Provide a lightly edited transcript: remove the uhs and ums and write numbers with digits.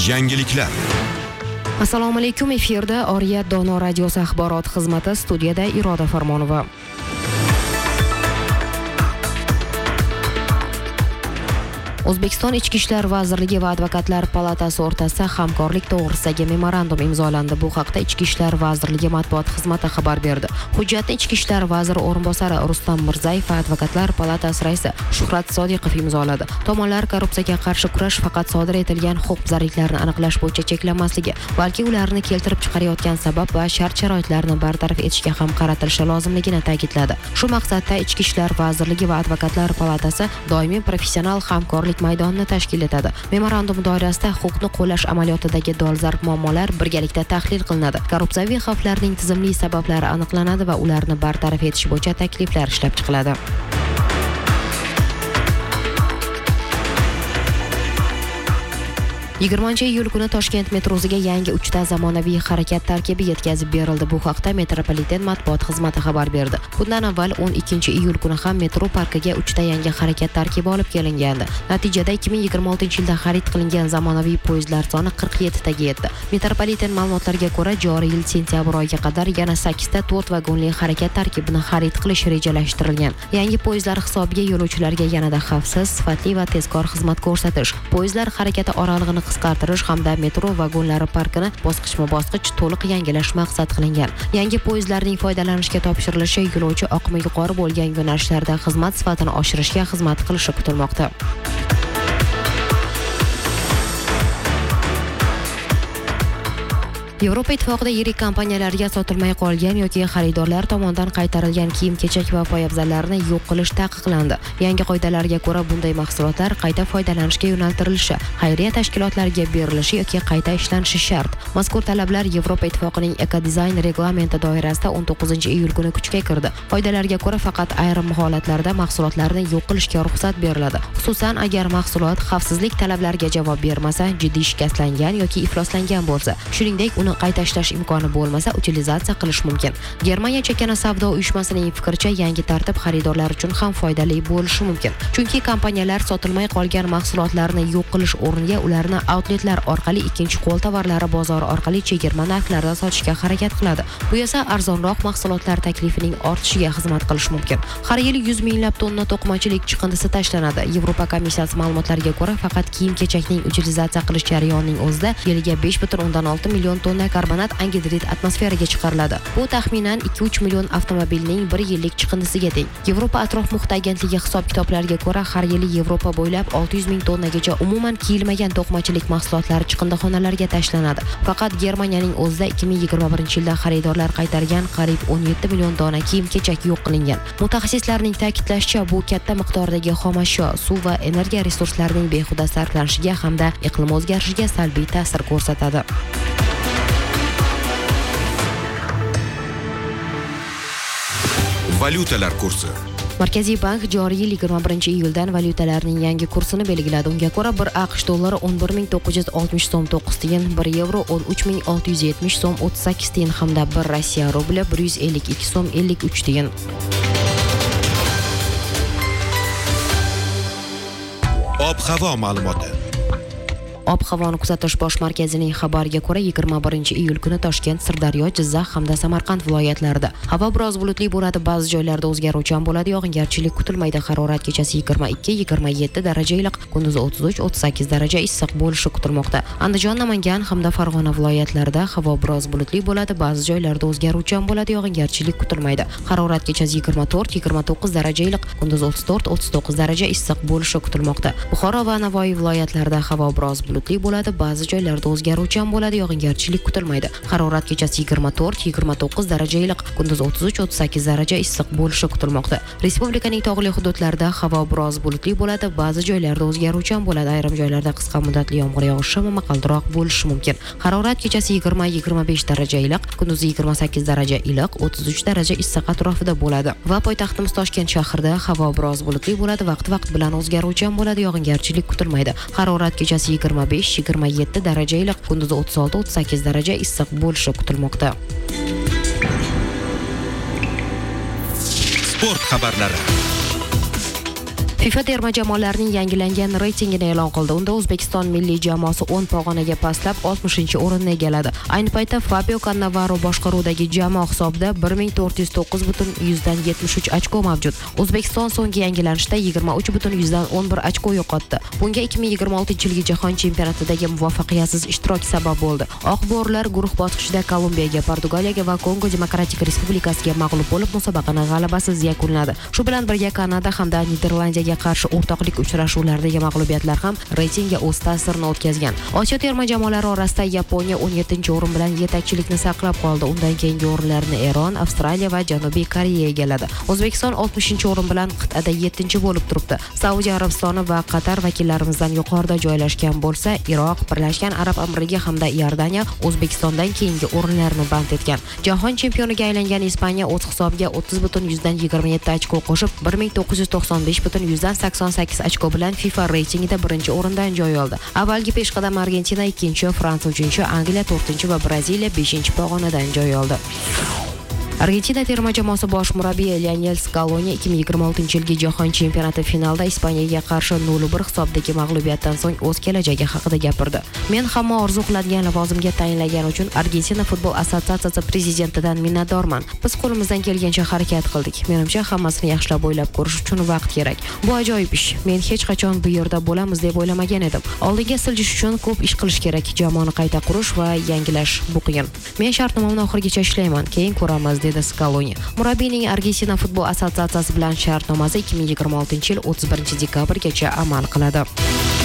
Yangiliklar. Assalomu alaykum, efirda Oriyat Dono radiosi axborot xizmati, studiyada Iroda Farmonova. O'zbekiston Ichki ishlar vazirligi va Advokatlar palatasi o'rtasida hamkorlik to'g'risidagi memorandum imzolandi. Bu haqda Ichki ishlar vazirligi matbuot xizmati xabar berdi. Hujjatni Ichki ishlar vaziri o'rinbosari Rustam Mirzayev va Advokatlar palatasi raisi Shuhrat Sodiqov imzoladi. Tomonlar korrupsiyaga qarshi kurash faqat sodir etilgan huquqbuzarliklarni aniqlash bo'yicha cheklanmasligi, balki ularni keltirib chiqarayotgan sabab va shart-sharoitlarni bartaraf etishga ham qaratilishi lozimligini ta'kidladi. Shu maqsadda Ichki ishlar vazirligi va Advokatlar palatasi doimiy professional hamkorlik maydonini tashkil etadi. Memorandum doirasida huquqni qo'llash amaliyotidagi dolzarb muammolar birgalikda tahlil qilinadi. Korrupsiyaviy xavflarning tizimli sabablari aniqlanadi va ularni bartaraf etish bo'yicha takliflar ishlab chiqiladi. 20-iyul kuni Toshkent metrosiga yangi 3 ta zamonaviy harakat tarkibi yetkazib berildi. Bu haqda metropoliten matbuot xizmati xabar berdi. Bundan avval 12-iyul kuni ham metro parkiga 3 ta yangi harakat tarkibi olib kelingandi. Natijada 2026-yilda xarid qilingan zamonaviy poyezdlar soni 47 taga yetdi. Metropoliten ma'lumotlariga ko'ra, joriy yil sentyabr oyiga qadar yana 8 ta 4 vagonli harakat tarkibini xarid qilish rejalashtirilgan. Yangi poyezdlar hisobiga yo'lovchilarga yanada xavfsiz, sifatli va tezkor xizmat ko'rsatish, poyezdlar harakati oralig'ini qisqartirish hamda metro vagonlari parkini bosqichma-bosqich to'liq yangilash maqsad qilingan. Yangi poyezdlarning foydalanishga topshirilishi yo'lovchi oqimi yuqori bo'lgan yo'nalishlarda xizmat sifatini oshirishga xizmat qilishi kutilmoqda. Yevropa Ittifoqida yirik kompaniyalarga sotilmay qolgan yoki xaridorlar tomonidan qaytarilgan kiyim-kechak va poyabzallarni yo'q qilish taqiqlandi. Yangi qoidalarga ko'ra bunday mahsulotlar qayta foydalanishga yo'naltirilishi, xayriya tashkilotlariga berilishi yoki qayta ishlanishi shart. Mazkur talablar Yevropa Ittifoqining ekodizayn reglamenti doirasida 19-iyul kuni kuchga kirdi. Qoidalarga ko'ra faqat ayrim holatlarda mahsulotlarni yo'q qilishga ruxsat beriladi. Xususan, agar mahsulot xavfsizlik talablariga javob bermasa, jiddiy shikastlangan yoki ifloslangan bo'lsa, shuningdek uni qayta ishlash imkoni bo'lmasa, utilizatsiya qilish mumkin. Germaniya chakana savdo uyushmasining fikricha, yangi tartib xaridorlar uchun ham foydali bo'lishi mumkin. Chunki kompaniyalar sotilmay qolgan mahsulotlarni yo'q qilish o'rniga ularni outletlar orqali ikkinchi qo'l tovarlari bozori orqali chegirma narxlarda sotishga harakat qiladi. Bu esa arzonroq mahsulotlar taklifining ortishiga xizmat qilishi mumkin. Har yili 100 minglab tonna to'qimachilik chiqindisi tashlanadi. Yevropa komissiyasi ma'lumotlariga ko'ra, faqat kiyim-kechakning utilizatsiya qilish jarayonining o'zida yiliga 5,6 million tonna karbonat angidrid atmosferaga chiqariladi. Bu taxminan 2-3 million avtomobilning 1 yillik chiqindisiga teng. Yevropa atrof muhit agentligi hisob-kitoblariga ko'ra, har yili Yevropa bo'ylab 600 ming tonnagacha umuman kiyilmagan to'qimachilik mahsulotlari chiqindixonalarga tashlanadi. Faqat Germaniyaning o'zida 2021-yilda xaridorlar qaytargan qariyb 17 million dona kiyim-kechak yo'q qilingan. Mutaxassislarning ta'kidlashicha, bu katta miqdordagi xomashyo, suv va energiya resurslarining behuda sarflanishiga hamda iqlim o'zgarishiga salbiy ta'sir ko'rsatadi. Valyutalar kursi. Markaziy bank joriy yil 21-iyuldan valyutalarning yangi kursini belgiladi. Unga ko'ra, 1 AQSh dollari 11,960 so'm 9 tiyin, 1 yevro 13,670 so'm 38 tiyin hamda 1 Rossiya rubli 152 so'm 53 tiyin. Ob-havo ma'lumoti. Ob-havoni kuzatish bosh markazining xabariga ko'ra, 21-iyul kuni Toshkent, Sirdaryo, Jizzax hamda Samarqand viloyatlarida havo biroz bulutli bo'ladi, ba'zi joylarda o'zgaruvchan bo'ladi, yog'ingarchilik kutilmaydi. Harorat kechasi 22-27 daraja iliq, kunduzi 33-38 daraja issiq bo'lishi kutilmoqda. Andijon, Namangan hamda Farg'ona viloyatlarida havo biroz bulutli bo'ladi, ba'zi joylarda o'zgaruvchan bo'ladi, yog'ingarchilik kutilmaydi. Harorat kechasi 24-29 daraja iliq, kunduzi 34-39 daraja issiq bo'lishi kutilmoqda. Buxoro va Navoiy viloyatlarida havo biroz bulutli bo'ladi, ba'zi joylarda o'zgaruvchan bo'ladi, yog'ingarchilik kutilmaydi. Harorat kechasi 24-29 daraja iliq, kunduzi 33-38 daraja issiq bo'lishi kutilmoqda. Respublikaning tog'li hududlarida havo biroz bulutli bo'ladi, ba'zi joylarda o'zgaruvchan bo'ladi, ayrim joylarda qisqa muddatli yomg'ir yog'ishi momaqaldiroq bo'lishi mumkin. Harorat kechasi 20-25 daraja iliq, kunduzi 28 daraja iliq, 33 daraja issiq atrofida bo'ladi. Va poytaxtimiz Toshkent shahrida havo biroz bulutli bo'ladi, vaqt bilan o'zgaruvchan bo'ladi, yog'ingarchilik kutilmaydi. Harorat kechasi 25-27 daraja iliq, kunduzi 36-38 daraja issiq bo'lishi kutilmoqda. Sport xabarlari. FIFA terma jamoalarning yangilangan reytingini e'lon qildi. Unda O'zbekiston milliy jamoasi 10 pog'onaga pastlab 60-o'rinni egalladi. Ayni paytda Fabio Cannavaro boshqaruvidagi jamoa hisobida 1409.73 ochko mavjud. O'zbekiston so'nggi yangilanishda 23.11 ochko yo'qotdi. Bunga 2026-yilgi jahon chempionatidagi muvaffaqiyatsiz ishtirok sabab bo'ldi. Oq bo'rilar guruh bosqichida Kolumbiyaga, Portugaliyaga va Kongo Demokratik Respublikasiga mag'lub bo'lib, musobaqani g'alabasiz yakunladi. Shu bilan birga Kanada hamda Niderlandiyaga qarshi o'rtoqlik uchrashuvlaridagi mag'lubiyatlar ham reytingga o'z ta'sirini o'tkazgan. Osiyo terma jamoalari orasida Yaponiya 17-o'rin bilan yetakchilikni saqlab qoldi. Undan keyingi o'rinlarni Eron, Avstraliya va Janubiy Koreya egalladi. O'zbekiston 60-o'rin bilan qit'ada 7-chi bo'lib turibdi. Saudiya Arabistoni va Qatar vakillarimizdan yuqorida joylashgan bo'lsa, Iroq, Birlashgan Arab Amirligi hamda Iordaniya O'zbekistondan keyingi o'rinlarni band etgan. Jahon chempioniga aylangan Ispaniya o'z hisobiga 30.27 ochko qo'shib 1995.88 ochko bilan FIFA reytingida birinchi o'rindan joy oldi. Avvalgi peshqadam Argentina 2-chi, Fransiya 3-chi, Angliya 4-chi va Braziliya 5-chi pog'onadan joy oldi. Argentina terma jamoasi bosh murabbiyi Lionel Scaloni 2026-yilgi jahon chempionati finalida Ispaniyaga qarshi 0-1 hisobdagi mag'lubiyatdan so'ng o'z kelajagi haqida gapirdi. Men hamma orzu qiladigan lavozimga tayinlagan uchun Argentina futbol assotsiatsiyasi prezidentidan minnatdorman. Biz qo'limizdan kelgancha harakat qildik. Menimcha hammasini yaxshilab o'ylab ko'rish uchun vaqt kerak. Bu ajoyib ish. Men hech qachon bu yerda bo'lamiz deb o'ylamagan edim. Oldinga siljish uchun ko'p ish qilish kerak. Jamoani qayta qurish va yangilash bu qiyin. Men shartnomamni oxirigacha ishlayman. Keyin ko'ramiz dedi Scaloni. Murabbiyning Argentina futbol assotsiatsiyasi bilan shartnomasi 2026-yil 31 dekabrgacha amal qiladi.